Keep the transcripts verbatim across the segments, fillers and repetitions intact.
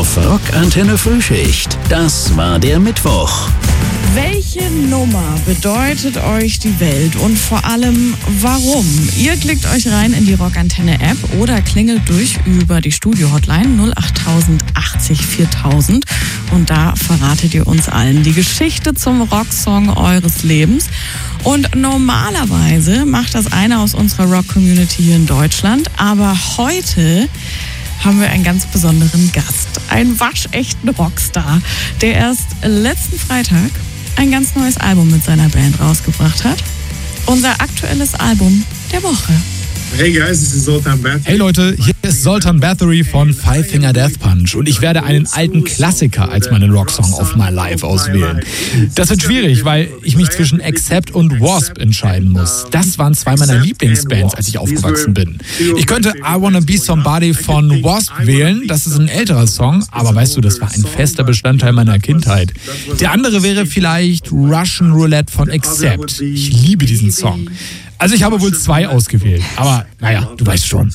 auf Rockantenne Frühschicht. Das war der Mittwoch. Welche Nummer bedeutet euch die Welt und vor allem warum? Ihr klickt euch rein in die Rockantenne-App oder klingelt durch über die Studio-Hotline null acht achtzig viertausend und da verratet ihr uns allen die Geschichte zum Rocksong eures Lebens. Und normalerweise macht das einer aus unserer Rock-Community hier in Deutschland, aber heute haben wir einen ganz besonderen Gast, einen waschechten Rockstar, der erst letzten Freitag ein ganz neues Album mit seiner Band rausgebracht hat. Unser aktuelles Album der Woche. Hey guys, this is Zoltan Bathory. Hey Leute, hier ist Zoltan Bathory von Five Finger Death Punch und ich werde einen alten Klassiker als meinen Rocksong of my life auswählen. Das wird schwierig, weil ich mich zwischen Accept und Wasp entscheiden muss. Das waren zwei meiner Lieblingsbands, als ich aufgewachsen bin. Ich könnte I Wanna Be Somebody von Wasp wählen, das ist ein älterer Song, aber weißt du, das war ein fester Bestandteil meiner Kindheit. Der andere wäre vielleicht Russian Roulette von Accept. Ich liebe diesen Song. Also ich habe wohl zwei ausgewählt, aber naja, du weißt schon.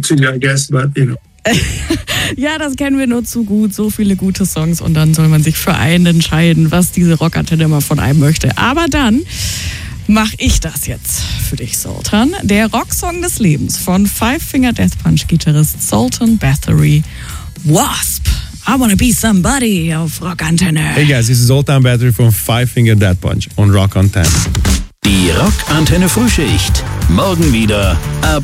Ja, das kennen wir nur zu gut, so viele gute Songs und dann soll man sich für einen entscheiden, was diese Rockantenne immer von einem möchte. Aber dann mache ich das jetzt für dich, Zoltan. Der Rocksong des Lebens von Five Finger Death Punch Gitarrist Zoltan Bathory, Wasp. I Wanna Be Somebody auf Rockantenne. Hey guys, this is Zoltan Bathory from Five Finger Death Punch on Rockantenne. Die Rockantenne Frühschicht. Morgen wieder ab